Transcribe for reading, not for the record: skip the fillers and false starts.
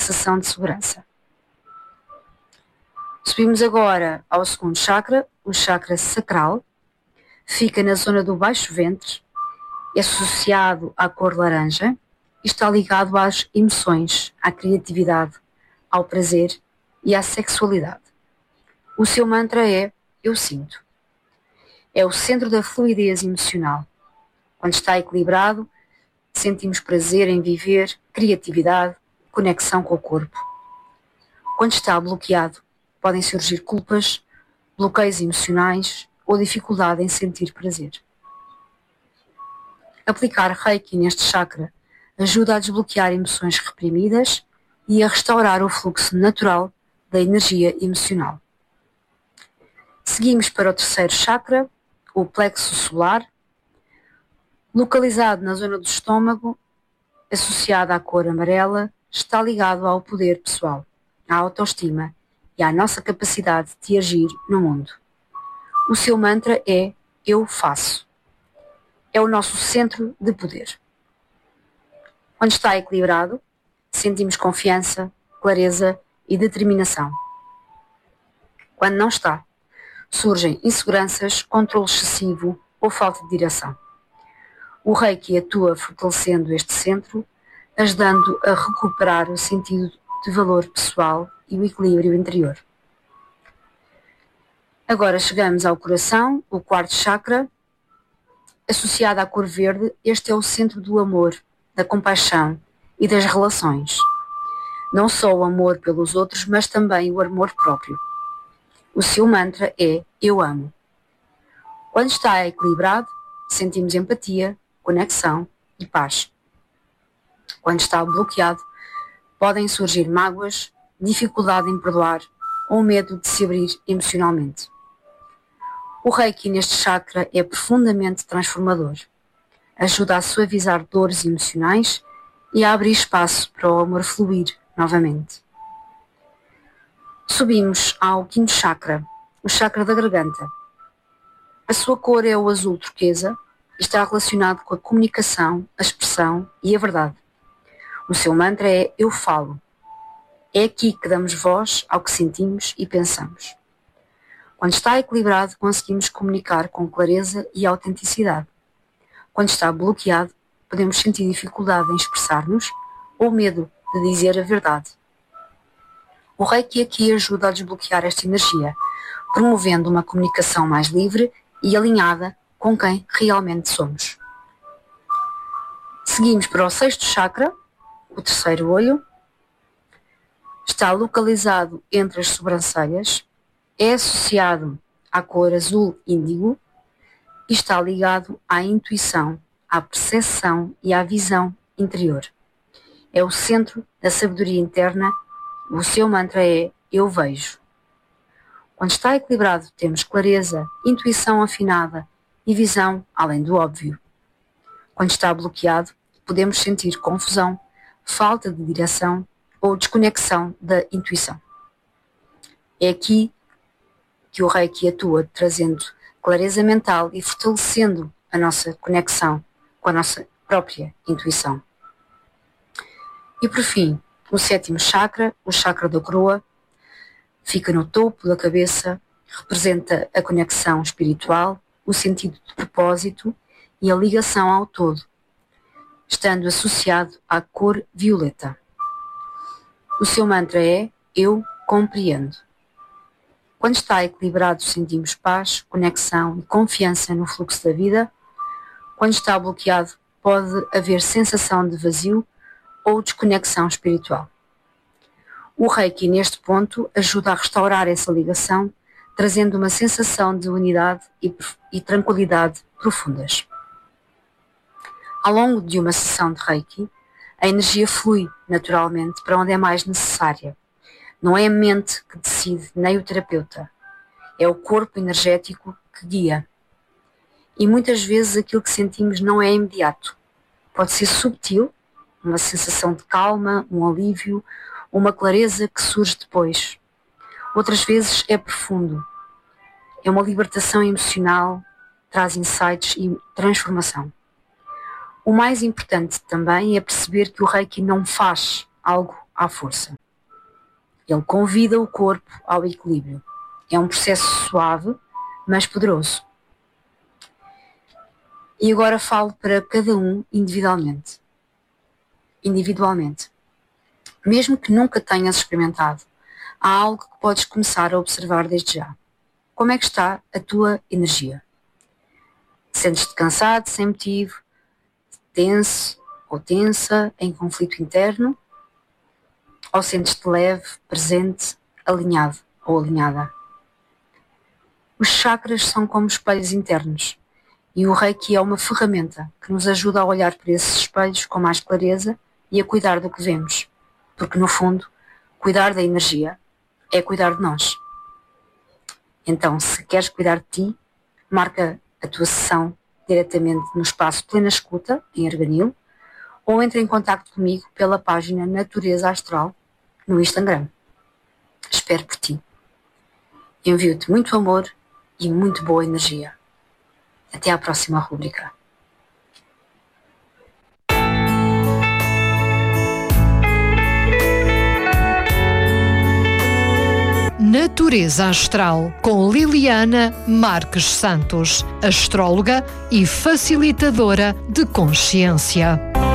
sensação de segurança. Subimos agora ao segundo chakra, o chakra sacral. Fica na zona do baixo ventre, é associado à cor laranja e está ligado às emoções, à criatividade, ao prazer e à sexualidade. O seu mantra é Eu Sinto. É o centro da fluidez emocional. Quando está equilibrado, sentimos prazer em viver, criatividade, conexão com o corpo. Quando está bloqueado, podem surgir culpas, bloqueios emocionais ou dificuldade em sentir prazer. Aplicar Reiki neste chakra ajuda a desbloquear emoções reprimidas e a restaurar o fluxo natural da energia emocional. Seguimos para o terceiro chakra, o plexo solar, localizado na zona do estômago, associado à cor amarela, está ligado ao poder pessoal, à autoestima e à nossa capacidade de agir no mundo. O seu mantra é Eu Faço. É o nosso centro de poder. Quando está equilibrado, sentimos confiança, clareza e determinação. Quando não está, surgem inseguranças, controle excessivo ou falta de direção. O Reiki atua fortalecendo este centro, ajudando a recuperar o sentido de valor pessoal e o equilíbrio interior. Agora chegamos ao coração, o quarto chakra. Associado à cor verde, este é o centro do amor, da compaixão e das relações. Não só o amor pelos outros, mas também o amor próprio. O seu mantra é Eu Amo. Quando está equilibrado, sentimos empatia, conexão e paz. Quando está bloqueado, podem surgir mágoas, dificuldade em perdoar ou medo de se abrir emocionalmente. O Reiki neste chakra é profundamente transformador. Ajuda a suavizar dores emocionais e a abrir espaço para o amor fluir novamente. Subimos ao quinto chakra, o chakra da garganta. A sua cor é o azul turquesa e está relacionado com a comunicação, a expressão e a verdade. O seu mantra é Eu Falo. É aqui que damos voz ao que sentimos e pensamos. Quando está equilibrado, conseguimos comunicar com clareza e autenticidade. Quando está bloqueado, podemos sentir dificuldade em expressar-nos ou medo de dizer a verdade. O Reiki aqui ajuda a desbloquear esta energia, promovendo uma comunicação mais livre e alinhada com quem realmente somos. Seguimos para o sexto chakra, o terceiro olho. Está localizado entre as sobrancelhas, é associado à cor azul índigo e está ligado à intuição, à percepção e à visão interior. É o centro da sabedoria interna. O seu mantra é Eu Vejo. Quando está equilibrado, temos clareza, intuição afinada e visão além do óbvio. Quando está bloqueado, podemos sentir confusão, falta de direção ou desconexão da intuição. É aqui que o Reiki atua, trazendo clareza mental e fortalecendo a nossa conexão com a nossa própria intuição. E por fim, o sétimo chakra, o chakra da coroa, fica no topo da cabeça, representa a conexão espiritual, o sentido de propósito e a ligação ao todo, estando associado à cor violeta. O seu mantra é Eu Compreendo. Quando está equilibrado, sentimos paz, conexão e confiança no fluxo da vida. Quando está bloqueado, pode haver sensação de vazio ou desconexão espiritual. O Reiki, neste ponto, ajuda a restaurar essa ligação, trazendo uma sensação de unidade e tranquilidade profundas. Ao longo de uma sessão de Reiki, a energia flui naturalmente para onde é mais necessária. Não é a mente que decide, nem o terapeuta. É o corpo energético que guia. E muitas vezes aquilo que sentimos não é imediato. Pode ser subtil, uma sensação de calma, um alívio, uma clareza que surge depois. Outras vezes é profundo. É uma libertação emocional, traz insights e transformação. O mais importante também é perceber que o Reiki não faz algo à força. Ele convida o corpo ao equilíbrio. É um processo suave, mas poderoso. E agora falo para cada um individualmente. Mesmo que nunca tenhas experimentado, há algo que podes começar a observar desde já. Como é que está a tua energia? Sentes-te cansado, sem motivo, tenso ou tensa, em conflito interno? Ou sentes-te leve, presente, alinhado ou alinhada? Os chakras são como espelhos internos e o Reiki é uma ferramenta que nos ajuda a olhar para esses espelhos com mais clareza e a cuidar do que vemos. Porque, no fundo, cuidar da energia é cuidar de nós. Então, se queres cuidar de ti, marca a tua sessão diretamente no espaço Plena Escuta, em Arganil, ou entra em contacto comigo pela página Natureza Astral no Instagram. Espero por ti. Envio-te muito amor e muito boa energia. Até à próxima rúbrica. Natureza Astral, com Liliana Marques Santos, astróloga e facilitadora de consciência.